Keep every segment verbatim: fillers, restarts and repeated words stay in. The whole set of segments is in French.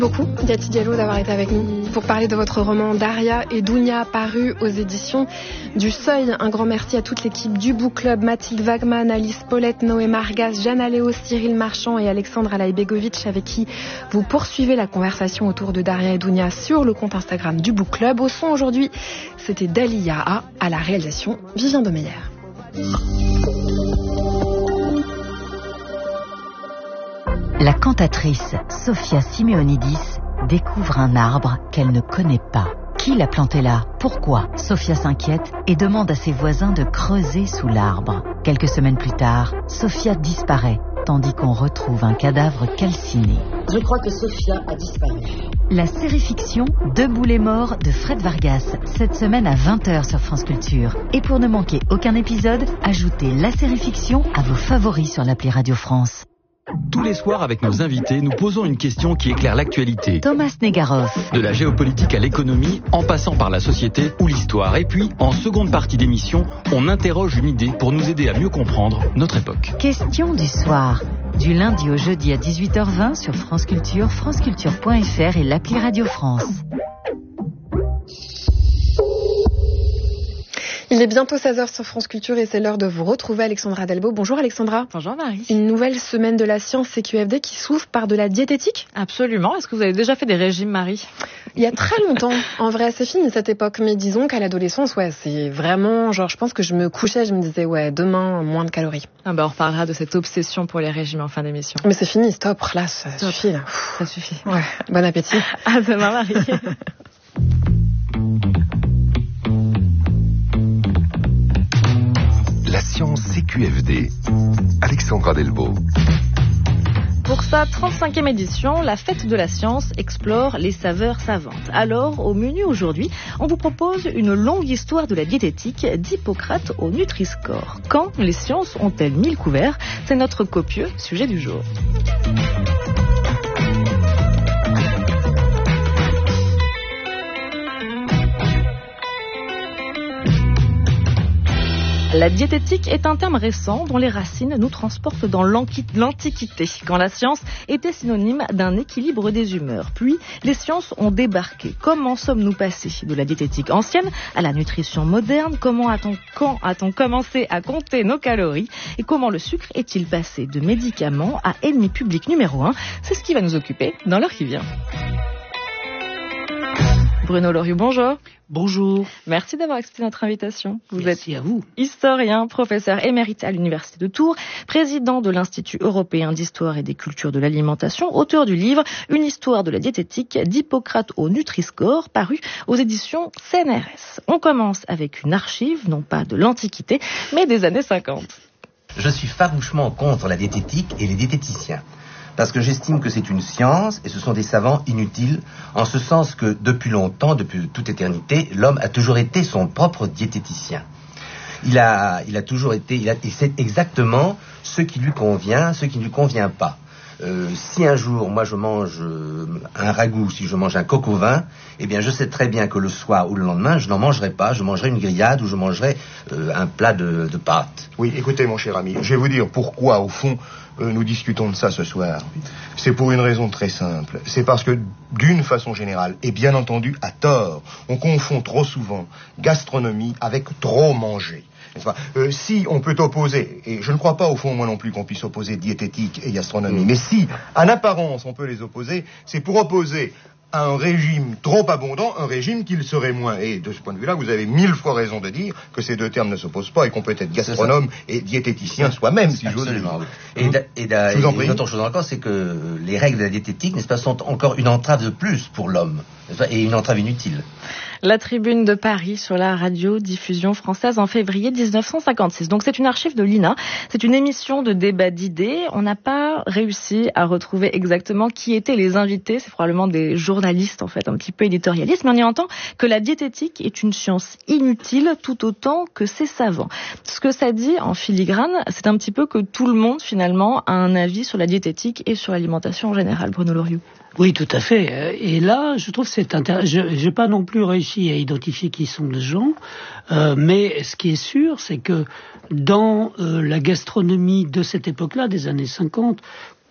Beaucoup, Gati Diallo, d'avoir été avec nous pour parler de votre roman Daria et Dounia, paru aux éditions du Seuil. Un grand merci à toute l'équipe du Book Club, Mathilde Wagman, Alice Paulette, Noé Margas, Jeanne Aléo, Cyril Marchand et Alexandre Alaïbegovic, avec qui vous poursuivez la conversation autour de Daria et Dounia sur le compte Instagram du Book Club. Au son aujourd'hui, c'était Dalia A, à la réalisation Vivien Demeyer. La cantatrice Sofia Simeonidis découvre un arbre qu'elle ne connaît pas. Qui l'a planté là? Pourquoi? Sofia s'inquiète et demande à ses voisins de creuser sous l'arbre. Quelques semaines plus tard, Sofia disparaît, tandis qu'on retrouve un cadavre calciné. Je crois que Sofia a disparu. La série-fiction Debout les morts de Fred Vargas, cette semaine à vingt heures sur France Culture. Et pour ne manquer aucun épisode, ajoutez la série-fiction à vos favoris sur l'appli Radio France. Tous les soirs, avec nos invités, nous posons une question qui éclaire l'actualité. Thomas Negaroff. De la géopolitique à l'économie, en passant par la société ou l'histoire. Et puis, en seconde partie d'émission, on interroge une idée pour nous aider à mieux comprendre notre époque. Question du soir. Du lundi au jeudi à dix-huit heures vingt sur France Culture, franceculture point f r et l'appli Radio France. Il est bientôt seize heures sur France Culture et c'est l'heure de vous retrouver Alexandra Delbo. Bonjour Alexandra. Bonjour Marie. Une nouvelle semaine de la science C Q F D qui s'ouvre par de la diététique? Absolument. Est-ce que vous avez déjà fait des régimes, Marie? Il y a très longtemps. En vrai, c'est fini cette époque. Mais disons qu'à l'adolescence, ouais, c'est vraiment genre, je pense que je me couchais, je me disais, ouais, demain, moins de calories. Ah bah, on reparlera de cette obsession pour les régimes en fin d'émission. Mais c'est fini, stop, là, ça stop. suffit. Là. Ça suffit. Ouais, bon appétit. À demain, Marie. La science C Q F D, Alexandra Delbo. Pour sa trente-cinquième édition, la fête de la science explore les saveurs savantes. Alors, au menu aujourd'hui, on vous propose une longue histoire de la diététique d'Hippocrate au Nutri-Score. Quand les sciences ont-elles mis le couvert? C'est notre copieux sujet du jour. La diététique est un terme récent dont les racines nous transportent dans l'Antiquité, quand la science était synonyme d'un équilibre des humeurs. Puis, les sciences ont débarqué. Comment sommes-nous passés de la diététique ancienne à la nutrition moderne? Comment a-t-on, quand a-t-on commencé à compter nos calories? Et comment le sucre est-il passé de médicament à ennemi public numéro un? C'est ce qui va nous occuper dans l'heure qui vient. Bruno Loriot, bonjour. Bonjour. Merci d'avoir accepté notre invitation. Vous Merci êtes à vous. Historien, professeur émérite à l'Université de Tours, président de l'Institut européen d'histoire et des cultures de l'alimentation, auteur du livre Une histoire de la diététique d'Hippocrate au Nutri-Score, paru aux éditions C N R S. On commence avec une archive, non pas de l'Antiquité, mais des années cinquante. Je suis farouchement contre la diététique et les diététiciens. Parce que j'estime que c'est une science et ce sont des savants inutiles, en ce sens que depuis longtemps, depuis toute éternité, l'homme a toujours été son propre diététicien. Il a, il a toujours été, il, a, il sait exactement ce qui lui convient, ce qui ne lui convient pas. Euh, si un jour, moi je mange euh, un ragoût, si je mange un coq au vin, eh bien je sais très bien que le soir ou le lendemain, je n'en mangerai pas, je mangerai une grillade ou je mangerai euh, un plat de, de pâtes. Oui, écoutez mon cher ami, je vais vous dire pourquoi au fond euh, nous discutons de ça ce soir. C'est pour une raison très simple. C'est parce que d'une façon générale, et bien entendu à tort, on confond trop souvent gastronomie avec trop manger. N'est-ce pas ? Euh, si on peut opposer, et je ne crois pas au fond moi non plus qu'on puisse opposer diététique et gastronomie, mmh. mais si, en apparence, on peut les opposer, c'est pour opposer à un régime trop abondant, un régime qui le serait moins. Et de ce point de vue-là, vous avez mille fois raison de dire que ces deux termes ne s'opposent pas et qu'on peut être gastronome et diététicien soi-même, si j'ose dire. Et, mmh. et, da, et une autre chose encore, c'est que les règles de la diététique, n'est-ce pas, sont encore une entrave de plus pour l'homme, et une entrave inutile. La Tribune de Paris sur la radio-diffusion française en février dix-neuf cent cinquante-six. Donc c'est une archive de l'I N A, c'est une émission de débat d'idées. On n'a pas réussi à retrouver exactement qui étaient les invités, c'est probablement des journalistes en fait, un petit peu éditorialistes, mais on y entend que la diététique est une science inutile tout autant que ses savants. Ce que ça dit en filigrane, c'est un petit peu que tout le monde finalement a un avis sur la diététique et sur l'alimentation en général. Bruno Loriot. Oui, tout à fait. Et là, je trouve que c'est intéressant. Je n'ai pas non plus réussi à identifier qui sont les gens, euh, mais ce qui est sûr, c'est que dans euh, la gastronomie de cette époque-là, des années cinquante,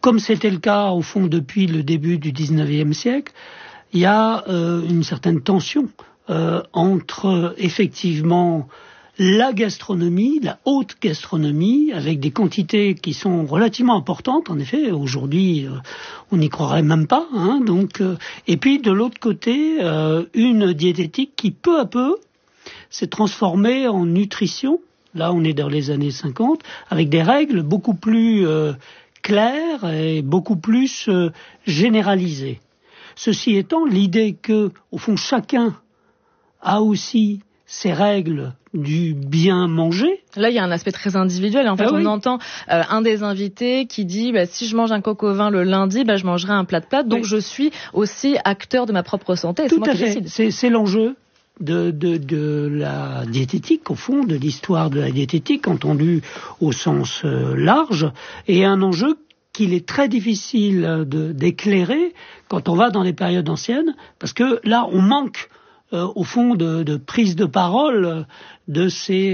comme c'était le cas au fond depuis le début du dix-neuvième siècle, il y a euh, une certaine tension euh, entre effectivement la gastronomie, la haute gastronomie, avec des quantités qui sont relativement importantes. En effet, aujourd'hui, euh, on n'y croirait même pas. Hein, donc, euh, et puis de l'autre côté, euh, une diététique qui peu à peu s'est transformée en nutrition. Là, on est dans les années cinquante, avec des règles beaucoup plus euh, claires et beaucoup plus euh, généralisées. Ceci étant, l'idée que, au fond, chacun a aussi ces règles du bien manger. Là, il y a un aspect très individuel. En fait, ah on oui. entend euh, un des invités qui dit bah, si je mange un coq au vin le lundi, bah, je mangerai un plat de pâtes. Donc, oui. je suis aussi acteur de ma propre santé. Tout à fait. C'est, c'est l'enjeu de, de, de la diététique, au fond, de l'histoire de la diététique, entendue au sens euh, large, et un enjeu qu'il est très difficile de, d'éclairer quand on va dans les périodes anciennes, parce que là, on manque Euh, au fond de, de prise de parole de ces